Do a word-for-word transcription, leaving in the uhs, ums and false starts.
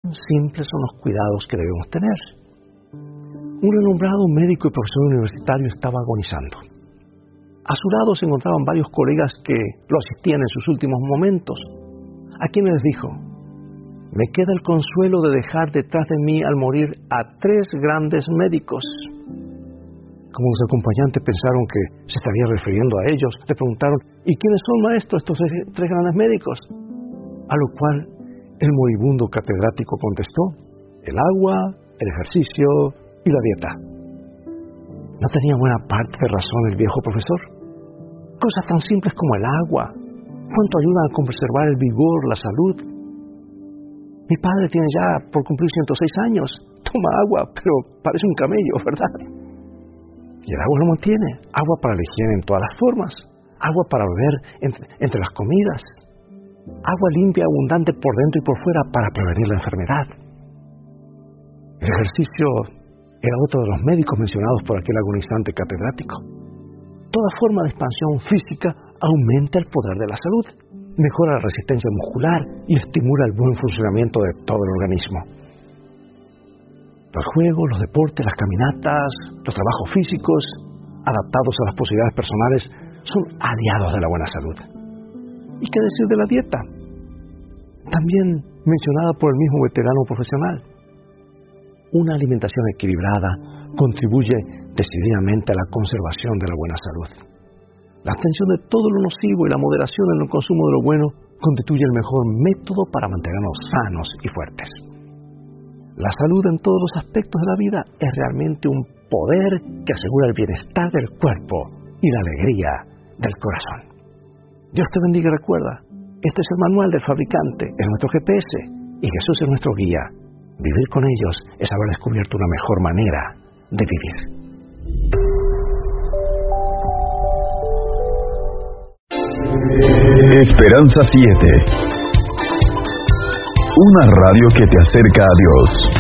simples son los cuidados que debemos tener. Un renombrado médico y profesor universitario estaba agonizando. A su lado se encontraban varios colegas que lo asistían en sus últimos momentos, a quienes les dijo: me queda el consuelo de dejar detrás de mí al morir a tres grandes médicos. Como los acompañantes pensaron que se estaría refiriendo a ellos, le preguntaron: ¿y quiénes son, maestro, estos tres grandes médicos? A lo cual el moribundo catedrático contestó: el agua, el ejercicio y la dieta. ¿No tenía buena parte de razón el viejo profesor? Cosas tan simples como el agua, ¿cuánto ayudan a conservar el vigor, la salud? Mi padre tiene ya por cumplir ciento seis años, toma agua, pero parece un camello, ¿verdad? Y el agua lo mantiene, agua para la higiene en todas las formas, agua para beber entre, entre las comidas, agua limpia, abundante por dentro y por fuera para prevenir la enfermedad. El ejercicio era otro de los médicos mencionados por aquel agonizante catedrático. Toda forma de expansión física aumenta el poder de la salud, mejora la resistencia muscular y estimula el buen funcionamiento de todo el organismo. Los juegos, los deportes, las caminatas, los trabajos físicos, adaptados a las posibilidades personales, son aliados de la buena salud. ¿Y qué decir de la dieta? También mencionada por el mismo veterano profesional. Una alimentación equilibrada contribuye decididamente a la conservación de la buena salud. La abstención de todo lo nocivo y la moderación en el consumo de lo bueno constituye el mejor método para mantenernos sanos y fuertes. La salud en todos los aspectos de la vida es realmente un poder que asegura el bienestar del cuerpo y la alegría del corazón. Dios te bendiga y recuerda, este es el manual del fabricante, es nuestro G P S y Jesús es nuestro guía. Vivir con ellos es haber descubierto una mejor manera de vivir. Esperanza siete. Una radio que te acerca a Dios.